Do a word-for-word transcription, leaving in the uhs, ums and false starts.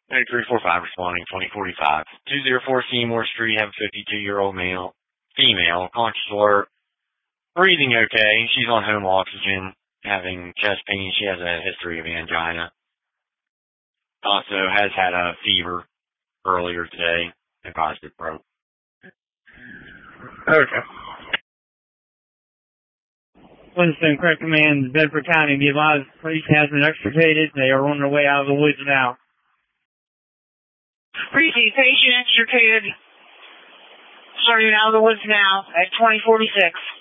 three four five responding, twenty forty-five. two oh four Seymour Street, have a fifty-two-year-old male, female, conscious alert, breathing okay. She's on home oxygen, having chest pain. She has a history of angina. Also has had a fever earlier today and positive broke. Okay. Winston, correct command, Bedford County, be advised, police has been extricated. They are on their way out of the woods now. Precinct, patient extricated. Starting out of the woods now at twenty forty-six.